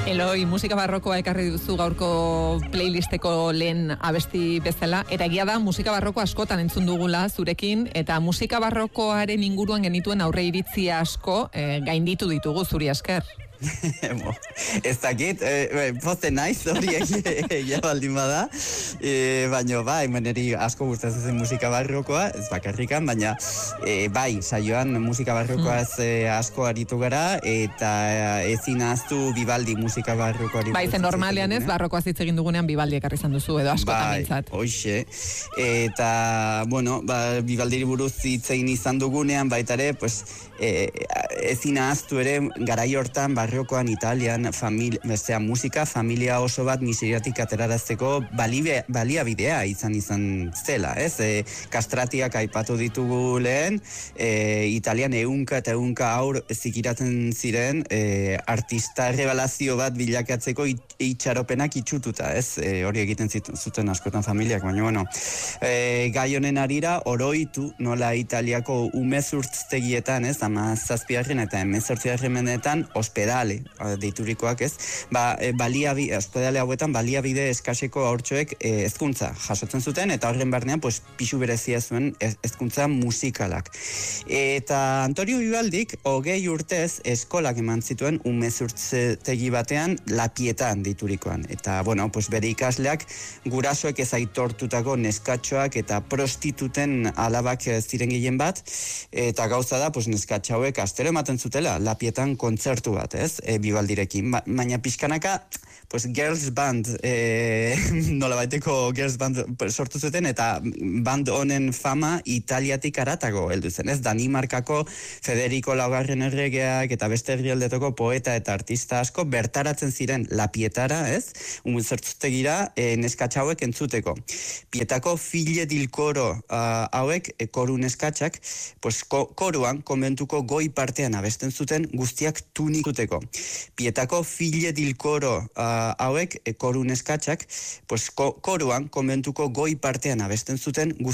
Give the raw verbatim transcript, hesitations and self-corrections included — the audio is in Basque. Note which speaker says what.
Speaker 1: Eloi, musika barrokoa ekarri duzu gaurko playlisteko lehen abesti bezala, eta egia da musika barroko askotan entzun dugula zurekin, eta musika barrokoaren inguruan genituen aurre iritzia asko eh, gainditu ditugu zuri esker.
Speaker 2: Ez dakit, e, poste naiz hori egia baldin bada, e, baina bai, meneri asko gustatzen zen musika barrokoa, ez bakarrikan, baina e, bai, saioan musika barrokoa ez e, asko aritu gara, eta ezin ahaztu Vivaldi musika barrokoari.
Speaker 1: Bai, zen normalean ez, barrokoa hitz egin dugunean Vivaldi ekarri izan duzu, edo askotan
Speaker 2: bai,
Speaker 1: mintzat.
Speaker 2: Hoxe, eta, bueno, ba, Vivaldiri buruz hitz egin izan dugunean, baita ere, pues, e, ezin ahaztu ere, garai hortan, barrokoan Italian familia, bestea musika familia oso bat miseriatik aterarazteko baliabidea izan izan zela, ez? E, kastratiak aipatu ditugu lehen, e, Italian ehunka eta ehunka aur zikiratzen ziren e, artista rebalazio bat bilakatzeko itxaropenak itxututa, ez? E, hori egiten zuten askotan familiak, baina bueno, e, gai honen arira oroitu nola Italiako umezurtztegietan, ez? Ama zazpiarren eta emezortziarren mendetan ospedale deiturikoak, ez? Ba, e, baliabi, ospedale hauetan baliabide eskaseko haurtxoek e, hezkuntza jasotzen zuten, eta horren barnean pues, pixu berezia zuen hezkuntza musikalak. Eta Antonio Vivaldik hogei urtez eskolak eman zituen umezurtztegi batean Lapietan deiturikoan. Eta, bueno, pues, bere ikasleak gurasoek ez aitortutako neskatxoak eta prostituten alabak ziren gehien bat, eta gauza da, pues, neskatxa hauek astero ematen zutela Lapietan kontzertu bat, ez? E, Vivaldirekin, ba, baina pixkanaka pues girls band e, nola baiteko girls band sortu zuten, eta band honen fama Italiatik aratago heldu zen, ez? Danimarkako Federico laugarren erregeak eta beste herrialdetako poeta eta artista asko bertaratzen ziren Lapietara, ez? Umezurtztegira e, neskatxa hauek entzuteko. Pietako fille dil coro uh, hauek, e, koru neskatxak, pues, ko, koruan, konbentuko goi partean abesten zuten guztiak tunikuteko. Pietako fille dil coro uh, hauek, e, koru neskatxak, pues, ko, koruan, konbentuko goi partean abesten zuten